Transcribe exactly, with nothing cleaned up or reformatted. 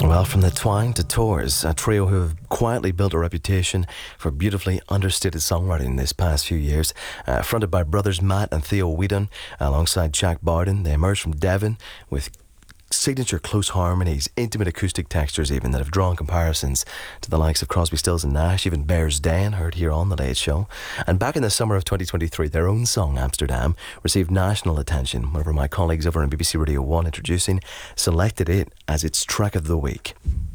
Well, from the Twang to Tours, a trio who have quietly built a reputation for beautifully understated songwriting this past few years. Uh, fronted by brothers Matt and Theo Whedon, alongside Jack Barden, they emerged from Devon with signature close harmonies, intimate acoustic textures even, that have drawn comparisons to the likes of Crosby, Stills and Nash, even Bears Den, heard here on The Late Show. And back in the summer of twenty twenty-three, their own song, Amsterdam, received national attention whenever my colleagues over on B B C Radio one Introducing selected it as its track of the week.